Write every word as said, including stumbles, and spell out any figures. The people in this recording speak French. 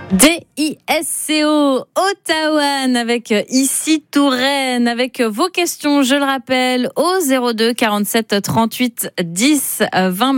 D I S C O, Ottawa, avec ici Touraine, avec vos questions, je le rappelle, au zéro deux quarante-sept trente-huit dix vingt.